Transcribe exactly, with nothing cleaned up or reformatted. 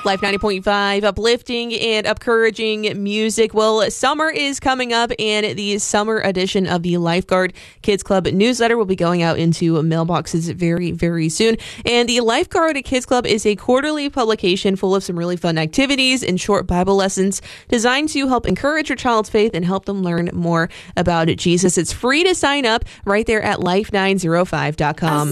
Life ninety point five, uplifting and encouraging music. Well, summer is coming up, and the summer edition of the Lifeguard Kids Club newsletter will be going out into mailboxes very, very soon. And the Lifeguard Kids Club is a quarterly publication full of some really fun activities and short Bible lessons designed to help encourage your child's faith and help them learn more about Jesus. It's free to sign up right there at life nine oh five dot com.